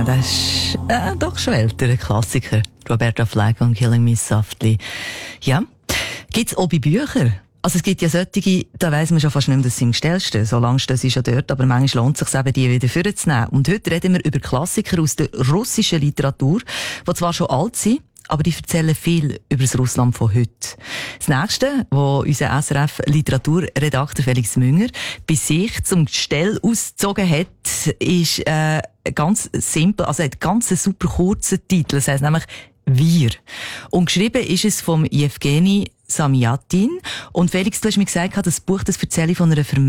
das ist doch schon älter, ein Klassiker. Roberta Flack und Killing Me Softly. Ja, gibt's auch bei Büchern? Also es gibt ja solche, da weiss man schon fast nicht mehr, dass sie im Gestell stehen. So lange stehen sie schon dort, aber manchmal lohnt es sich eben, die wieder vorzunehmen. Und heute reden wir über Klassiker aus der russischen Literatur, die zwar schon alt sind, aber die erzählen viel über das Russland von heute. Das Nächste, wo unser SRF-Literaturredakteur Felix Münger bei sich zum Gestell ausgezogen hat, ist ganz simpel, also hat ganz einen super kurzen Titel. Das heisst nämlich «Wir». Und geschrieben ist es vom Jewgeni Samjatin. Und Felix, du hast mir gesagt, das Buch, das erzähle von einer